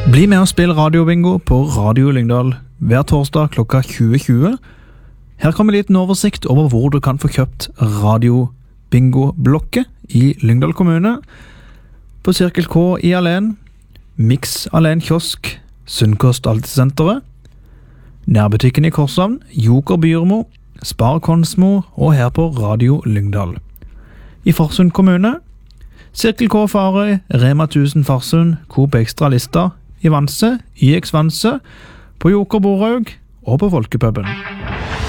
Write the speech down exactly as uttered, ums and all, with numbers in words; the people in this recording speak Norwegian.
Bli med og spill radiobingo på Radio Lyngdal hver torsdag klokka tjue tjue. Her kommer en liten oversikt over hvor du kan få kjøpt radiobingo-blokket i Lyngdal kommune. På Cirkel K i Alen, Mix Alen Kiosk, Sunnkost Altesenteret, Nærbutikken i Korshavn, Joker Byrmo, Spar Konsmo og her på Radio Lyngdal. I Farsund kommune, Cirkel K Farøy, Rema tusen Farsund, Coop Extra Lista, i Vanse, I X Vanse, på Joker Borhaug og på Folkepuben.